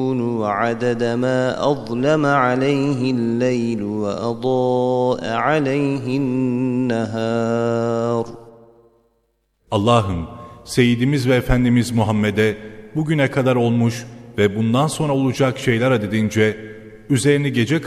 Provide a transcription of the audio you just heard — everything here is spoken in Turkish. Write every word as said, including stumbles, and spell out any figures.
وعدد ما أظلم عليه الليل وأضاء عليه النهار. Allah'ım, Seyyidimiz ve Efendimiz Muhammed'e bugüne kadar olmuş ve bundan sonra olacak şeyler adedince üzerini gece